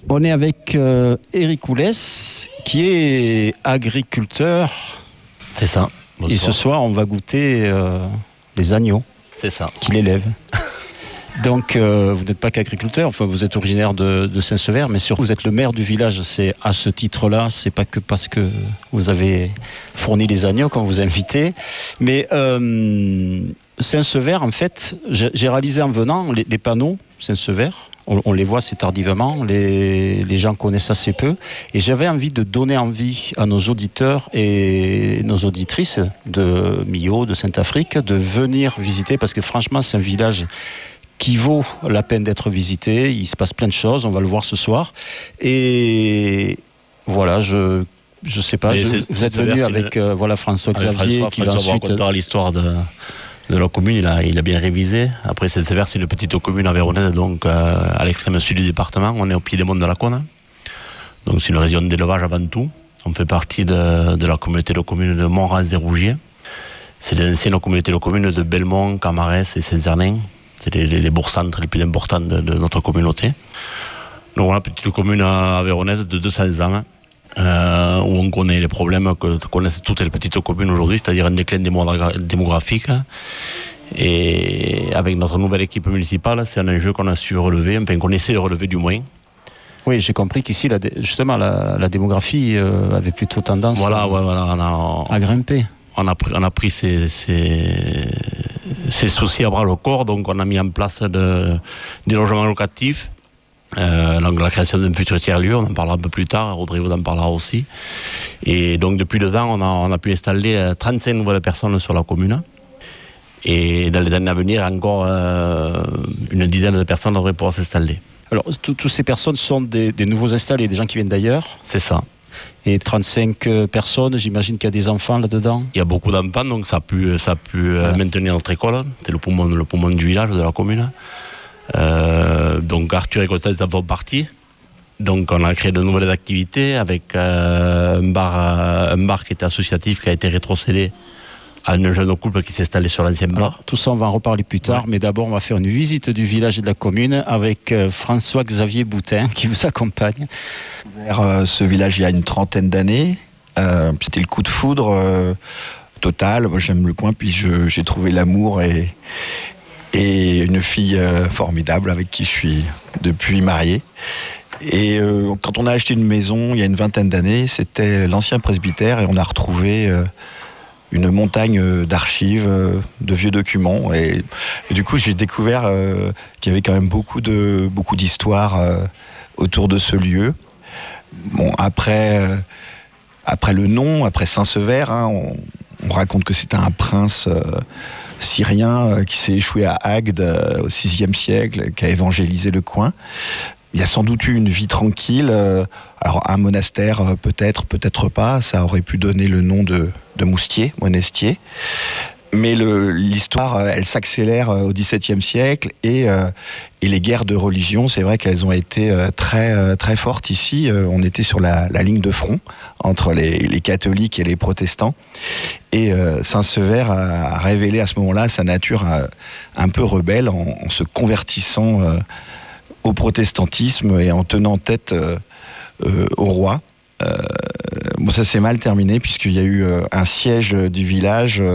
On est avec Éric Oulès, qui est agriculteur. C'est ça. Bonsoir. Et ce soir, on va goûter les agneaux. C'est ça. Qu'il élève. Donc, vous n'êtes pas qu'agriculteur, enfin, vous êtes originaire de Saint-Sever, mais surtout, vous êtes le maire du village. C'est à ce titre-là, c'est pas que parce que vous avez fourni les agneaux quand vous invitez. Mais Saint-Sever, en fait, j'ai réalisé en venant les panneaux Saint-Sever. On les voit assez tardivement, les gens connaissent assez peu. Et j'avais envie de donner envie à nos auditeurs et nos auditrices de Millau, de Saint-Afrique, de venir visiter, parce que franchement, c'est un village qui vaut la peine d'être visité. Il se passe plein de choses, on va le voir ce soir. Et voilà, je sais pas, vous êtes venu avec François Xavier qui va ensuite... l'histoire de la commune, il a bien révisé. Après, Saint-Sever, c'est une petite commune environnée, donc à l'extrême sud du département. On est au pied des monts de la Cône. Donc c'est une région d'élevage avant tout. On fait partie de la communauté de communes de Montrance-des-Rougiers. C'est l'ancienne communauté de communes de Belmont, Camarès et Saint-Zernin. C'est les bourgs-centres les plus importants de notre communauté. Donc voilà, petite commune avéronnaise de 200 ans. Où on connaît les problèmes que connaissent toutes les petites communes aujourd'hui, c'est-à-dire un déclin démographique. Et avec notre nouvelle équipe municipale, c'est un enjeu qu'on a su relever, enfin qu'on essaie de relever du moins. Oui, j'ai compris qu'ici, justement, la démographie avait plutôt tendance à grimper. On a pris ces soucis à bras le corps, donc on a mis en place des logements locatifs. Donc la création d'un futur tiers-lieu, on en parlera un peu plus tard, Rodrigo en parlera aussi. Et donc depuis 2 ans, on a pu installer 35 nouvelles personnes sur la commune. Et dans les années à venir, encore une dizaine de personnes devraient pouvoir s'installer. Alors toutes ces personnes sont des nouveaux installés, des gens qui viennent d'ailleurs. C'est ça. Et 35 personnes, j'imagine qu'il y a des enfants là-dedans. Il y a beaucoup d'enfants, donc ça a pu maintenir notre école. C'est le poumon du village, de la commune. Donc Arthur et Constance en font partie. Donc on a créé de nouvelles activités avec un bar qui était associatif, qui a été rétrocédé à un jeune couple qui s'est installé sur l'ancien bar. Alors, tout ça, on va en reparler plus tard, mais d'abord on va faire une visite du village et de la commune avec François-Xavier Boutin qui vous accompagne. Vers ce village il y a une 30aine d'années. C'était le coup de foudre total. Moi, j'aime le coin, puis j'ai trouvé l'amour et une fille formidable avec qui je suis depuis marié. Et quand on a acheté une maison il y a une 20aine d'années, c'était l'ancien presbytère et on a retrouvé une montagne d'archives, de vieux documents. Et du coup, j'ai découvert qu'il y avait quand même beaucoup d'histoires autour de ce lieu. Bon, après le nom, après Saint-Sever, on raconte que c'était un prince syrien qui s'est échoué à Agde au VIe siècle, qui a évangélisé le coin. Il y a sans doute eu une vie tranquille. Alors un monastère, peut-être pas. Ça aurait pu donner le nom de Moustier, Monestier. Mais l'histoire, elle s'accélère au XVIIe siècle et les guerres de religion, c'est vrai qu'elles ont été très, très fortes ici. On était sur la ligne de front entre les catholiques et les protestants. Et Saint-Sever a révélé à ce moment-là sa nature un peu rebelle en se convertissant au protestantisme et en tenant tête au roi. Bon, ça s'est mal terminé puisqu'il y a eu un siège du village